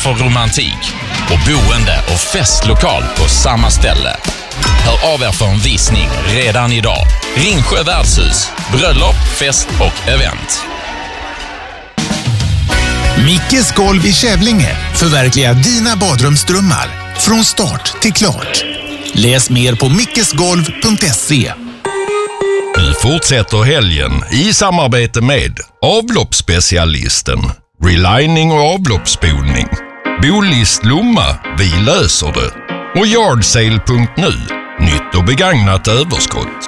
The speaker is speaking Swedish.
för romantik och boende och festlokal på samma ställe. Hör av er för en visning redan idag. Ringsjö värdshus, bröllop, fest och event. Mickes golv i Kävlinge förverkligar dina badrumsdrömmar från start till klart. Läs mer på mickesgolv.se. Nu fortsätter helgen i samarbete med avloppsspecialisten, relining och avloppsspolning, Bolist Lomma, vi löser det, och Yardsale.nu, nytt och begagnat överskott.